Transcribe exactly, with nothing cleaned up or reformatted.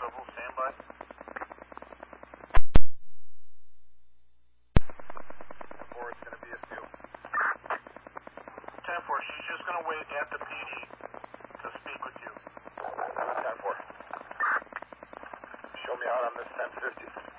swivel, standby. Four, it's going to be a few. ten four, she's just going to wait at the P D to speak with you. ten four. Show me out on this ten fifty.